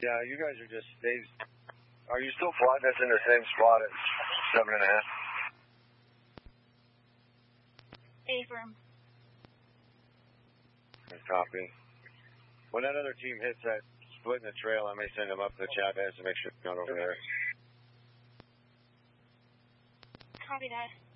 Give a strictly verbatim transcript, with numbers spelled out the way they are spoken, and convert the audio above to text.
Yeah, you guys are just stays. Are you still plotting us in the same spot at seven and a half? A-firm. Copy. When that other team hits that split in the trail, I may send them up to Chavez to make sure it's not over there. Copy that.